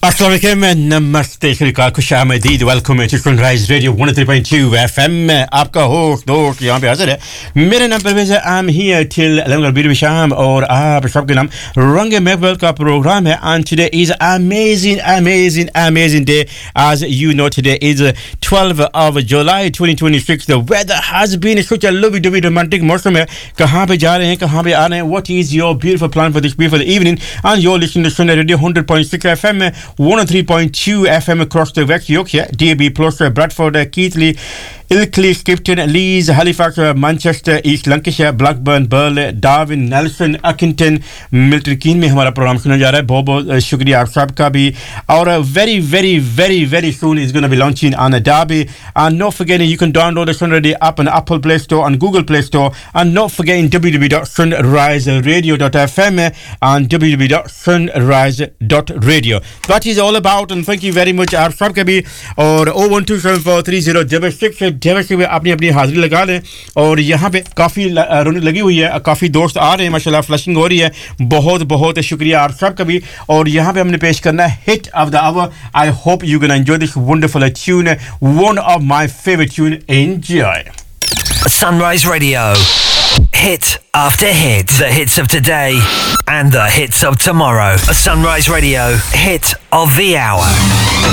अस्सलाम वालेकुम, नमस्ते, श्रीकाल, खुशामदीद, welcome to sunrise radio 103.2 FM में आपका होस्ट दोस्त यहाँ पे हाजिर है। मेरा नाम परवेज है। आई एम हियर टिल 11 शाम और आप सबके नाम रंग महफिल का प्रोग्राम है। And today is amazing day. As you know, today is 12th of July 2026. The weather has been such a lovely romantic मौसम है। कहाँ पे जा रहे हैं, कहाँ पे आ रहे हैं? What is your beautiful plan for this beautiful evening? And you're listening to Sunday Radio 100.6 FM, 103.2 FM across the West Yorkshire, DAB Plus, Bradford, Keighley, Ilkley, Skipton, Leeds, Halifax, Manchester, East Lancashire, Blackburn, Burley, Darwin, Nelson, Accrington, Milton Keynes में हमारा programme सुना जा रहा है। बहुत बहुत शुक्रिया आप सबका भी। और very soon is going to be launching on a Derby. And not forgetting, you can download the Sunrise app on Apple Play Store and Google Play Store. And not forgetting www.sunriseradio.fm and www.sunrise.radio. That is all about, and thank you very much आप सबका भी। और 012743066 जैसे अपनी अपनी हाजिरी लगा लें। और यहाँ पे काफ़ी रौनक लगी हुई है, काफ़ी दोस्त आ रहे हैं, माशाल्लाह फ्लशिंग हो रही है। बहुत बहुत शुक्रिया आप सबका भी। और यहाँ पे हमने पेश करना है hit of the our. I hope you can enjoy this wonderful tune, one of my favourite tune. Enjoy Sunrise Radio, hit after hit, the hits of today and the hits of tomorrow. A Sunrise Radio hit of the hour.